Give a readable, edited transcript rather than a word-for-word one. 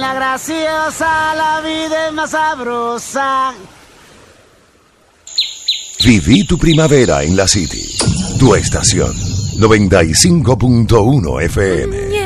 la graciosa, la vida es más sabrosa. Viví tu primavera en la City. Tu estación 95.1 FM.